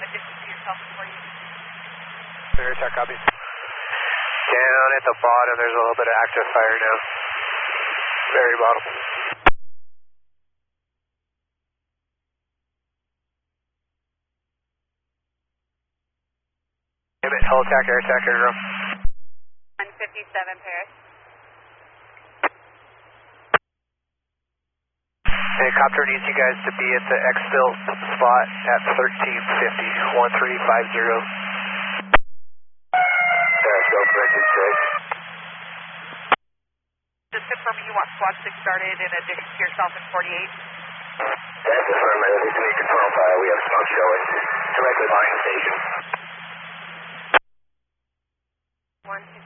addition to yourself before you. Air attack, copy. Down at the bottom, there's a little bit of active fire now. Very bottom. Hull attack, air attack, air room. 157 Paris. Helicopter needs you guys to be at the exfil spot at 1350, 1350. Go for it, Detroit. Just confirm you want squad 6 started in addition to yourself in 48. That's affirmative. It's a control file. We have smoke showing directly behind the station. 1, 2.